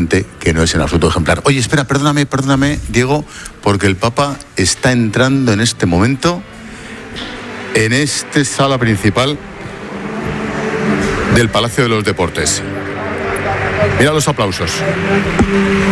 que no es en absoluto ejemplar. Oye, espera, perdóname, Diego, porque el Papa está entrando en este momento en esta sala principal del Palacio de los Deportes. Mira los aplausos.